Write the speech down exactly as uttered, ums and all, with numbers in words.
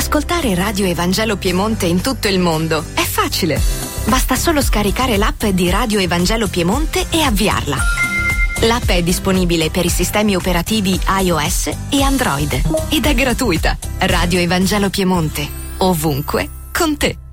Ascoltare Radio Evangelo Piemonte in tutto il mondo è facile. Basta solo scaricare l'app di Radio Evangelo Piemonte e avviarla. L'app è disponibile per i sistemi operativi iOS e Android ed è gratuita. Radio Evangelo Piemonte, ovunque con te.